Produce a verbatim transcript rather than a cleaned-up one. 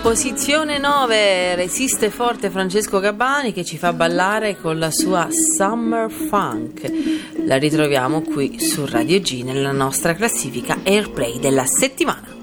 Posizione nove, resiste forte Francesco Gabbani che ci fa ballare con la sua Summer Funk. La ritroviamo qui su Radio G nella nostra classifica Airplay della settimana.